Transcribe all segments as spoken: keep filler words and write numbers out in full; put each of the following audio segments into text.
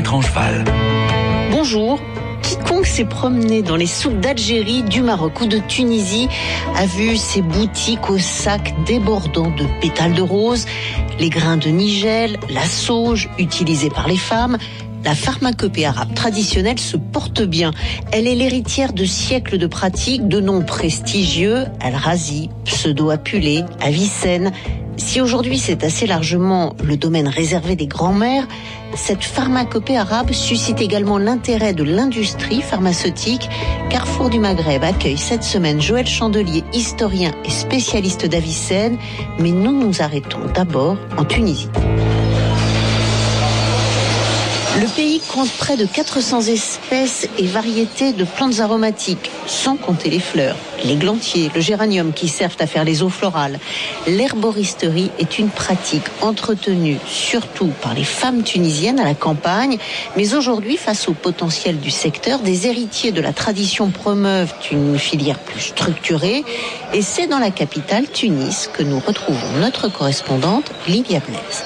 Transvaal. Bonjour. Quiconque s'est promené dans les souks d'Algérie, du Maroc ou de Tunisie a vu ces boutiques aux sacs débordant de pétales de rose, les grains de nigel, la sauge utilisée par les femmes. La pharmacopée arabe traditionnelle se porte bien. Elle est l'héritière de siècles de pratiques, de noms prestigieux, Al-Razi, Pseudo-Apulé, Avicenne. Si aujourd'hui c'est assez largement le domaine réservé des grands-mères, cette pharmacopée arabe suscite également l'intérêt de l'industrie pharmaceutique. Carrefour du Maghreb accueille cette semaine Joël Chandelier, historien et spécialiste d'Avicenne. Mais nous nous arrêtons d'abord en Tunisie. Le pays compte près de quatre cents espèces et variétés de plantes aromatiques, sans compter les fleurs, l'églantier, le géranium qui servent à faire les eaux florales. L'herboristerie est une pratique entretenue surtout par les femmes tunisiennes à la campagne, mais aujourd'hui, face au potentiel du secteur, des héritiers de la tradition promeuvent une filière plus structurée, et c'est dans la capitale, Tunis, que nous retrouvons notre correspondante Livia Blaise.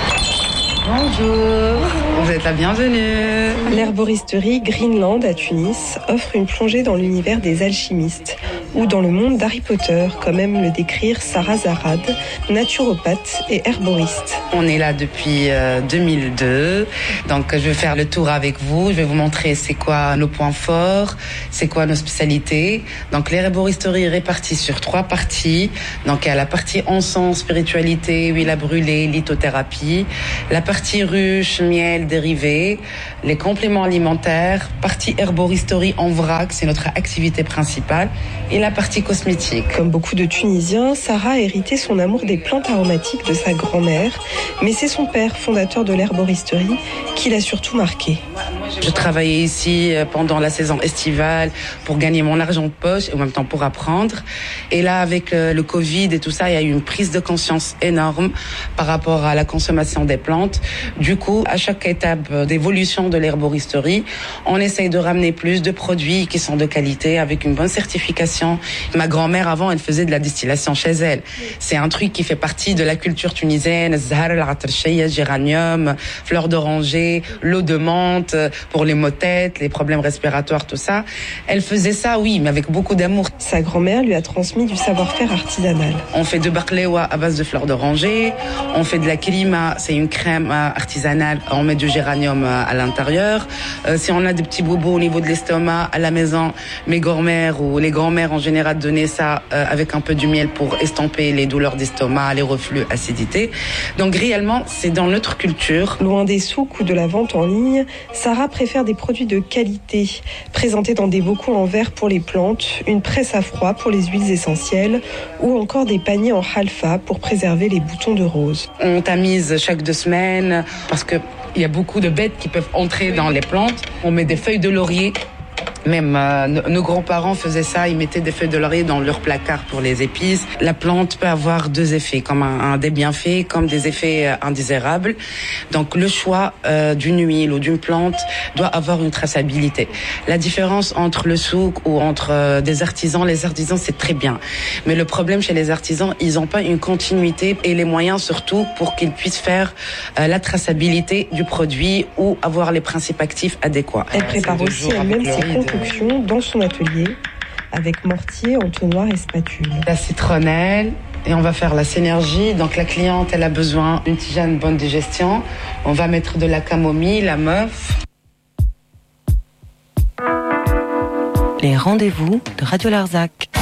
Bonjour, vous êtes la bienvenue. L'herboristerie Greenland à Tunis offre une plongée dans l'univers des alchimistes ou dans le monde d'Harry Potter, comme aime le décrire Sarah Zarad, naturopathe et herboriste. On est là depuis euh, deux mille deux, donc je vais faire le tour avec vous. Je vais vous montrer c'est quoi nos points forts, c'est quoi nos spécialités. Donc l'herboristerie est répartie sur trois parties. Donc il y a la partie encens, spiritualité, huile à brûler, lithothérapie. La partie ruche, miel, dérivés, les compléments alimentaires, partie herboristerie en vrac, c'est notre activité principale, et la partie cosmétique. Comme beaucoup de Tunisiens, Sarah a hérité son amour des plantes aromatiques de sa grand-mère, mais c'est son père, fondateur de l'herboristerie, qui l'a surtout marqué. Je travaillais ici pendant la saison estivale pour gagner mon argent de poche et en même temps pour apprendre. Et là, avec le Covid et tout ça, il y a eu une prise de conscience énorme par rapport à la consommation des plantes. Du coup, à chaque étape d'évolution de l'herboristerie, on essaye de ramener plus de produits qui sont de qualité avec une bonne certification. Ma grand-mère, avant, elle faisait de la distillation chez elle. C'est un truc qui fait partie de la culture tunisienne. Zahar al-atarchiya, géranium, fleurs d'oranger, l'eau de menthe pour les maux de tête, les problèmes respiratoires, tout ça. Elle faisait ça, oui, mais avec beaucoup d'amour. Sa grand-mère lui a transmis du savoir-faire artisanal. On fait de baklewa à base de fleurs d'oranger. On fait de la klima, c'est une crème artisanale. On met du géranium à l'intérieur. Euh, si on a des petits bobos au niveau de l'estomac à la maison, mes grand-mères ou les grand-mères en général donnaient ça euh, avec un peu du miel pour estomper les douleurs d'estomac, les reflux, acidité. Donc réellement, c'est dans notre culture. Loin des souks ou de la vente en ligne, Sarah préfère des produits de qualité, présentés dans des bocaux en verre pour les plantes, une presse à froid pour les huiles essentielles ou encore des paniers en halfa pour préserver les boutons de rose. On tamise chaque deux semaines parce que il y a beaucoup de bêtes qui peuvent entrer dans les plantes. On met des feuilles de laurier. Même euh, nos grands-parents faisaient ça, ils mettaient des feuilles de laurier dans leur placard pour les épices. La plante peut avoir deux effets, comme un, un des bienfaits, comme des effets euh, indésirables. Donc le choix euh, d'une huile ou d'une plante doit avoir une traçabilité. La différence entre le souk ou entre euh, des artisans, les artisans c'est très bien. Mais le problème chez les artisans, ils n'ont pas une continuité et les moyens surtout pour qu'ils puissent faire euh, la traçabilité du produit ou avoir les principes actifs adéquats. Elle prépare aussi elle-même ses concoctions dans son atelier avec mortier, entonnoir et spatule. La citronnelle et on va faire la synergie. Donc la cliente, elle a besoin d'une tisane bonne digestion. On va mettre de la camomille, la meuf. Les rendez-vous de Radio Larzac.